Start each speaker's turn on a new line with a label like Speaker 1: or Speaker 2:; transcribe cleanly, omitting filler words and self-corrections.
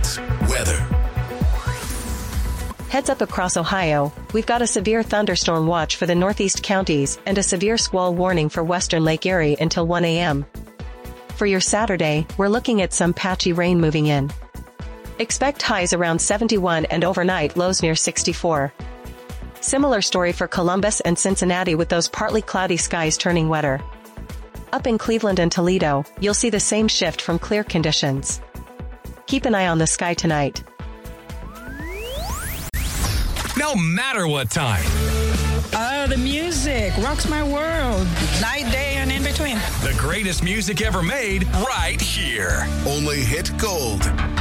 Speaker 1: Sports. Weather.
Speaker 2: Heads up across Ohio, we've got a severe thunderstorm watch for the northeast counties and a severe squall warning for western Lake Erie until 1 a.m. For your Saturday, we're looking at some patchy rain moving in. Expect highs around 71 and overnight lows near 64. Similar story for Columbus and Cincinnati with those partly cloudy skies turning wetter. Up in Cleveland and Toledo, you'll see the same shift from clear conditions. Keep an eye on the sky tonight.
Speaker 3: No matter what time.
Speaker 4: The music rocks my world. Night, day, and in between.
Speaker 3: The greatest music ever made right here.
Speaker 1: Only hit gold.